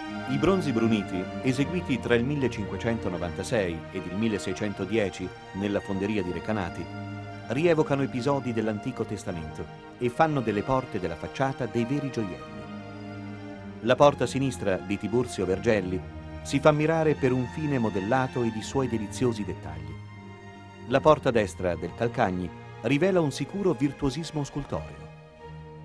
I bronzi bruniti, eseguiti tra il 1596 ed il 1610 nella fonderia di Recanati, rievocano episodi dell'Antico Testamento e fanno delle porte della facciata dei veri gioielli. La porta sinistra di Tiburzio Vergelli si fa ammirare per un fine modellato ed i suoi deliziosi dettagli. La porta destra del Calcagni rivela un sicuro virtuosismo scultoreo.